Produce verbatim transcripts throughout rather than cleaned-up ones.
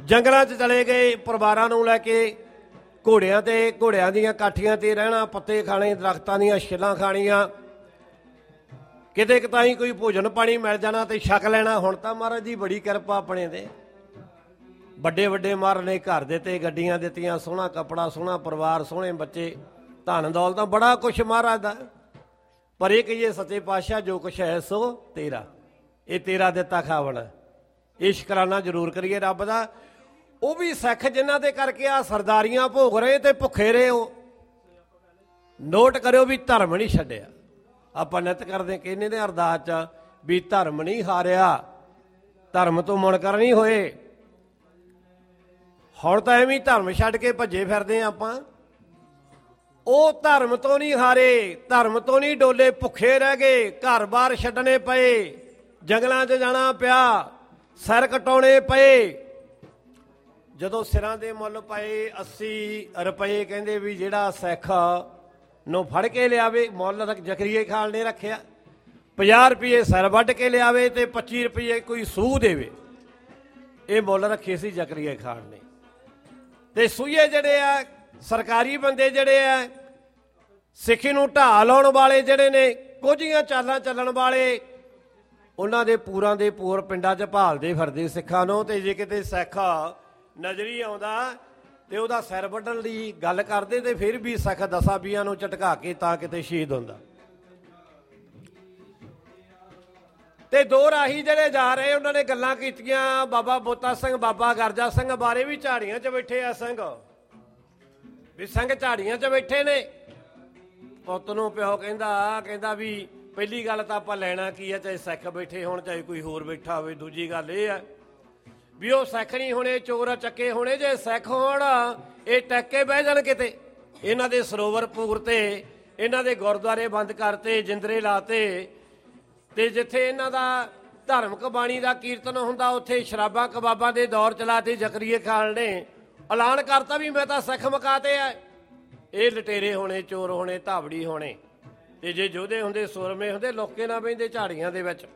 जंगलों च चले गए परिवारां नूं लैके घोड़ियां ते घोड़ियां दीयां काठियां ते रहना, पत्ते खाने, दरख्तां दीयां छिल्लां खाणियां, किते किताई कोई भोजन पानी मिल जाना तो छक लेना। हुण तां महाराज जी बड़ी किरपा अपने दे, ਵੱਡੇ ਵੱਡੇ महाराज ने घर दिते, गड्डियां दित्तियां, सोहना कपड़ा, सोहना परिवार, सोहने बच्चे, धन दौलत, बड़ा कुछ महाराज दा। पर ये कहिए सच्चे पातशाह जो कुछ है सो तेरा, ये तेरा दिता खावण, ये शुकराना जरूर करिए रब दा। वो भी सिख जिन्हां दे करके आ सरदारियां भोग रहे ते भुखे रहे हो, नोट करो भी धर्म नहीं छड्डिया। आपां नित करदे कहने ने अरदास च भी धर्म नहीं हारिया, धर्म तो मुनकर नहीं होए। हुण तां एवें धर्म छड्ड के भज्जे फिरदे आपां, ਉਹ ਧਰਮ ਤੋਂ नहीं हारे, धर्म तो नहीं डोले, भुखे रह गए, घर बार छड्डने पे, जंगलों च जाना पिया, सिर कटाने पे। जदों सिरां दे मुੱਲ पाए अस्सी रुपए, कहंदे भी जिहड़ा सिख नूं फड़ के लियावे, मुੱਲ जकरीए खान ने रखिया, पचास रुपये सिर वड्ढ के लियावे ते पच्ची रुपये कोई सूह देवे, ये मुੱਲ रखे सी जकरीए खान ने। ते सूहे जिहड़े आ सरकारी बंदे जिहड़े आ सिੱਖੀ ਨੂੰ ਢਾਹ ਲਾਉਣ वाले जिहड़े ने, ਕੁਝੀਆਂ ਚਾਲਾਂ ਚੱਲਣ वाले, ਉਹਨਾਂ ਦੇ ਪੂਰਾਂ ਦੇ ਪੂਰ ਪਿੰਡਾਂ 'ਚ ਭਾਲਦੇ ਫਿਰਦੇ ਸਿੱਖਾਂ ਨੂੰ। ਤੇ ਜੇ ਕਿਤੇ ਸਿੱਖ ਨਜ਼ਰੀ ਆਉਂਦਾ ਤੇ ਉਹਦਾ ਸਿਰ ਵੱਢਣ ਦੀ ਗੱਲ ਕਰਦੇ ਤੇ ਫਿਰ ਵੀ ਸਿੱਖ ਦਸਾਂ ਵੀਹਾਂ ਨੂੰ ਝਟਕਾ ਕੇ ਤਾਂ ਕਿਤੇ ਸ਼ਹੀਦ ਹੁੰਦਾ। ਤੇ ਦੋ ਰਾਹੀ ਜਿਹੜੇ ਜਾ ਰਹੇ ਉਹਨਾਂ ਨੇ ਗੱਲਾਂ ਕੀਤੀਆਂ ਬਾਬਾ ਬੋਤਾ ਸਿੰਘ, ਬਾਬਾ ਗਰਜਾ ਸਿੰਘ ਬਾਰੇ ਵੀ। ਝਾੜੀਆਂ 'ਚ ਬੈਠੇ ਆ ਸਿੰਘ, ਵੀ ਸਿੰਘ ਝਾੜੀਆਂ 'ਚ ਬੈਠੇ ਨੇ। ਪੁੱਤ ਨੂੰ ਪਿਓ ਕਹਿੰਦਾ ਕਹਿੰਦਾ ਵੀ ਪਹਿਲੀ ਗੱਲ ਤਾਂ ਆਪਾਂ ਲੈਣਾ ਕੀ ਹੈ, ਚਾਹੇ ਸਿੱਖ ਬੈਠੇ ਹੋਣ ਚਾਹੇ ਕੋਈ ਹੋਰ ਬੈਠਾ ਹੋਵੇ। ਦੂਜੀ ਗੱਲ ਇਹ ਹੈ ਵੀ ਉਹ ਸਿੱਖ ਨਹੀਂ ਹੋਣੇ, ਚੋਰ ਚੱਕੇ ਹੋਣੇ। ਜੇ ਸਿੱਖ ਹੋਣ ਇਹ ਟੱਕ ਕੇ ਬਹਿ ਜਾਣ ਕਿਤੇ। ਇਹਨਾਂ ਦੇ ਸਰੋਵਰ ਪੂਰ ਤੇ, ਇਹਨਾਂ ਦੇ ਗੁਰਦੁਆਰੇ ਬੰਦ ਕਰਤੇ, ਜਿੰਦਰੇ ਲਾਤੇ, ਤੇ ਜਿੱਥੇ ਇਹਨਾਂ ਦਾ ਧਾਰਮਿਕ ਬਾਣੀ ਦਾ ਕੀਰਤਨ ਹੁੰਦਾ ਉੱਥੇ ਸ਼ਰਾਬਾਂ ਕਬਾਬਾਂ ਦੇ ਦੌਰ ਚਲਾਤੇ। ਜ਼ਕਰੀਆ ਖਾਨ ਨੇ ਐਲਾਨ ਕਰਤਾ ਵੀ ਮੈਂ ਤਾਂ ਸਿੱਖ ਮੁਕਾਤੇ ਆ। ਇਹ ਲਟੇਰੇ ਹੋਣੇ, ਚੋਰ ਹੋਣੇ, ਧਾਵੜੀ ਹੋਣੇ। ਤੇ ਜੇ ਯੋਧੇ ਹੁੰਦੇ, ਸੁਰਮੇ ਹੁੰਦੇ, ਲੋਕੇ ਨਾ ਬਹਿੰਦੇ ਝਾੜੀਆਂ ਦੇ ਵਿੱਚ।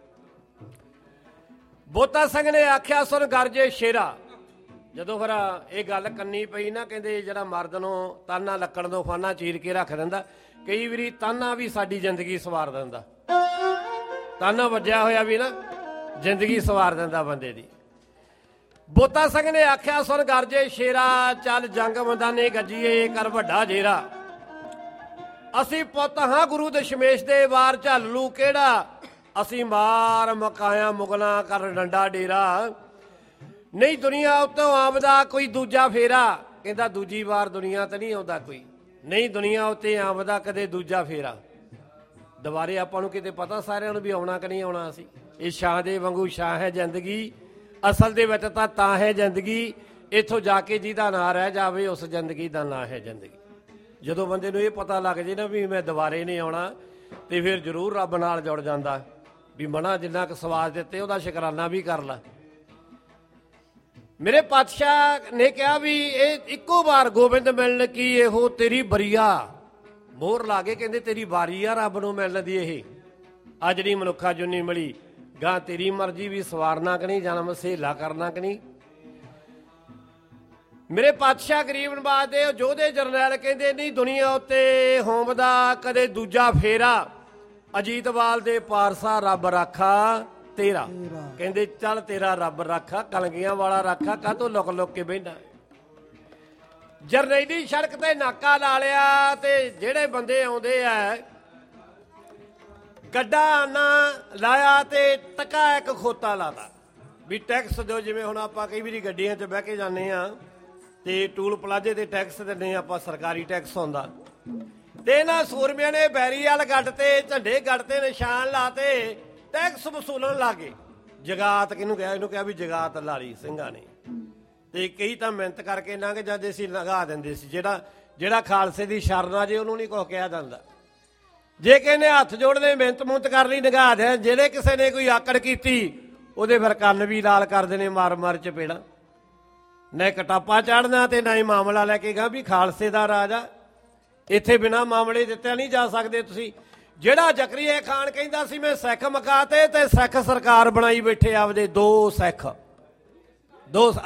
ਬੋਤਾ ਸਿੰਘ ਨੇ ਆਖਿਆ ਸੁਣ ਗਰਜੇ ਸ਼ੇਰਾ। ਜਦੋਂ ਫਿਰ ਇਹ ਗੱਲ ਕੰਨੀ ਪਈ ਨਾ, ਕਹਿੰਦੇ ਜਿਹੜਾ ਮਰਦ ਨੂੰ ਤਾਨਾ ਲੱਕੜ ਤੋਂ ਫਾਨਾ ਚੀਰ ਕੇ ਰੱਖ ਦਿੰਦਾ, ਕਈ ਵਾਰੀ ਤਾਨਾ ਵੀ ਸਾਡੀ ਜ਼ਿੰਦਗੀ ਸਵਾਰ ਦਿੰਦਾ। ਤਾਨਾ ਵੱਜਿਆ ਹੋਇਆ ਵੀ ਨਾ ਜ਼ਿੰਦਗੀ ਸਵਾਰ ਦਿੰਦਾ ਬੰਦੇ ਦੀ। ਬੋਤਾ ਸਿੰਘ ਨੇ ਆਖਿਆ ਸੁਣ ਗਰਜੇ ਸ਼ੇਰਾ, ਚੱਲ ਜੰਗ ਮੈਦਾਨੇ ਗੱਜੀਏ, ਕਰ ਵੱਡਾ ਜੇਰਾ। ਅਸੀਂ ਪੁੱਤ ਹਾਂ ਗੁਰੂ ਦਸ਼ਮੇਸ਼ ਦੇ, ਵਾਰ ਝੱਲ ਲੂ ਕਿਹੜਾ। ਅਸੀਂ ਮਾਰ ਮਕਾਇਆ ਮੁਗਲਾਂ, ਕਰ ਡੰਡਾ ਡੇਰਾ। ਨਹੀਂ ਦੁਨੀਆ ਉੱਤੋਂ ਆਮਦਾ ਕੋਈ ਦੂਜਾ ਫੇਰਾ। ਕਹਿੰਦਾ ਦੂਜੀ ਵਾਰ ਦੁਨੀਆ ਤਾਂ ਨਹੀਂ ਆਉਂਦਾ ਕੋਈ, ਨਹੀਂ ਦੁਨੀਆ ਉੱਤੇ ਆਮਦਾ ਕਦੇ ਦੂਜਾ ਫੇਰਾ। ਦੁਬਾਰੇ ਆਪਾਂ ਨੂੰ ਕਿਤੇ ਪਤਾ ਸਾਰਿਆਂ ਨੂੰ ਵੀ ਆਉਣਾ ਕਿ ਨਹੀਂ ਆਉਣਾ। ਅਸੀਂ ਇਹ ਸ਼ਾਹ ਦੇ ਵਾਂਗੂ ਸ਼ਾਹ ਹੈ ਜ਼ਿੰਦਗੀ, ਅਸਲ ਦੇ ਵਿੱਚ ਤਾਂ ਤਾਂ ਹੈ ਜ਼ਿੰਦਗੀ ਇੱਥੋਂ ਜਾ ਕੇ ਜਿਹਦਾ ਨਾਂ ਰਹਿ ਜਾਵੇ ਉਸ ਜ਼ਿੰਦਗੀ ਦਾ ਨਾਂ ਹੈ ਜ਼ਿੰਦਗੀ। ਜਦੋਂ ਬੰਦੇ ਨੂੰ ਇਹ ਪਤਾ ਲੱਗ ਜੇ ਨਾ ਵੀ ਮੈਂ ਦੁਬਾਰੇ ਨਹੀਂ ਆਉਣਾ, ਤੇ ਫਿਰ ਜ਼ਰੂਰ ਰੱਬ ਨਾਲ ਜੁੜ ਜਾਂਦਾ ਵੀ ਮਨਾ ਜਿੰਨਾ ਕੁ ਸਵਾਦ ਦਿੱਤੇ ਉਹਦਾ ਸ਼ੁਕਰਾਨਾ ਵੀ ਕਰ ਲਾ। ਮੇਰੇ ਪਾਤਸ਼ਾਹ ਨੇ ਕਿਹਾ ਵੀ ਇਹ ਇੱਕੋ ਵਾਰ ਗੋਬਿੰਦ ਮਿਲਣ ਕੀ ਇਹੋ ਤੇਰੀ ਬਰੀਆ। ਮੋਹਰ ਲਾ ਕੇ ਕਹਿੰਦੇ ਤੇਰੀ ਵਾਰੀ ਆ ਰੱਬ ਨੂੰ ਮਿਲਣ ਦੀ। ਇਹ ਅੱਜ ਜਿਹੜੀ ਮਨੁੱਖਾ ਜੁਨੀ ਮਿਲੀ, ਗਾਂ ਤੇਰੀ ਮਰਜ਼ੀ ਵੀ ਸਵਾਰਨਾ ਕਿ ਨਹੀਂ, ਜਨਮ ਸਹੇਲਾ ਕਰਨਾ ਕਿ ਨਹੀਂ। ਮੇਰੇ ਪਾਤਸ਼ਾਹ ਗਰੀਬ ਨਵਾਜ਼ ਦੇ ਯੋਧੇ ਜਰਨੈਲ ਕਹਿੰਦੇ ਨਹੀਂ ਦੁਨੀਆ ਉੱਤੇ ਹੋਂਵਦਾ ਕਦੇ ਦੂਜਾ ਫੇਰਾ। ਅਜੀਤਵਾਲ ਦੇ ਪਾਰਸਾ ਰੱਬ ਰਾਖਾ ਤੇਰਾ। ਕਹਿੰਦੇ ਚੱਲ ਤੇਰਾ ਰੱਬ ਰਾਖਾ, ਕਲਗੀਆਂ ਵਾਲਾ ਰਾਖਾ, ਕਾਹਤੋਂ ਲੁਕ ਲੁਕ ਕੇ ਬਹਿੰਦਾ। ਜਰਨੈਲੀ ਸੜਕ ਤੇ ਨਾਕਾ ਲਾ ਲਿਆ ਤੇ ਜਿਹੜੇ ਬੰਦੇ ਆਉਂਦੇ ਆ ਗੱਡਾ ਨਾ ਲਾਇਆ ਤੇ ਟਕਾ ਇੱਕ ਖੋਤਾ ਲਾਤਾ ਵੀ ਟੈਕਸ ਦਿਓ। ਜਿਵੇਂ ਹੁਣ ਆਪਾਂ ਕਈ ਵਾਰੀ ਗੱਡੀਆਂ 'ਚ ਬਹਿ ਕੇ ਜਾਂਦੇ ਹਾਂ ਤੇ ਟੂਲ ਪਲਾਜ਼ੇ ਤੇ ਟੈਕਸ ਦਿੰਦੇ ਆਪਾਂ, ਸਰਕਾਰੀ ਟੈਕਸ ਹੁੰਦਾ। ਤੇ ਇਹਨਾਂ ਸੂਰਮਿਆਂ ਨੇ ਬੈਰੀਅਲ ਗੱਡ ਤੇ, ਝੰਡੇ ਗੱਡ ਤੇ, ਨਿਸ਼ਾਨ ਲਾਤੇ, ਟੈਕਸ ਵਸੂਲਣ ਲੱਗੇ। ਜਗਾਤ ਕਿਹਨੂੰ ਕਿਹਾ? ਇਹਨੂੰ ਕਿਹਾ ਵੀ ਜਗਾਤ ਲਾ ਲਈ ਸਿੰਘਾਂ ਨੇ। ਤੇ ਕਈ ਤਾਂ ਮਿਹਨਤ ਕਰਕੇ ਲੰਘ ਜਾਂਦੇ ਸੀ, ਲੰਘਾ ਦਿੰਦੇ ਸੀ। ਜਿਹੜਾ ਜਿਹੜਾ ਖਾਲਸੇ ਦੀ ਸ਼ਰਨ ਆ ਜੇ ਉਹਨੂੰ ਨਹੀਂ ਕੁਛ ਕਿਹਾ ਜਾਂਦਾ। ਜੇ ਕਿਸੇ ਨੇ ਹੱਥ ਜੋੜਨੇ ਮਿਹਨਤ ਮੁਹਨਤ ਕਰ ਲਈ ਨਿਗਾਹ ਦੇ, ਜਿਹੜੇ ਕਿਸੇ ਨੇ ਕੋਈ ਆਕੜ ਕੀਤੀ ਉਹਦੇ ਫਿਰ ਕੰਨ ਵੀ ਲਾਲ ਕਰ ਦੇਣੇ ਮਾਰ ਮਾਰ ਚਪੇੜਾਂ। ਨਾ ਕਟਾਪਾ ਚੜ੍ਹਨਾ ਤੇ ਨਾ ਹੀ ਮਾਮਲਾ ਲੈ ਕੇ ਗਾ ਵੀ ਖਾਲਸੇ ਦਾ ਰਾਜ ਆ, ਇੱਥੇ ਬਿਨਾਂ ਮਾਮਲੇ ਦਿੱਤੇ ਨਹੀਂ ਜਾ ਸਕਦੇ ਤੁਸੀਂ। ਜਿਹੜਾ ਜ਼ਕਰੀਆ ਖਾਨ ਕਹਿੰਦਾ ਸੀ ਮੈਂ ਸਿੱਖ ਮੁਕਾਤੇ ਤੇ ਸਿੱਖ ਸਰਕਾਰ ਬਣਾਈ ਬੈਠੇ ਆਪਦੇ ਦੋ ਸਿੱਖ ਦੋ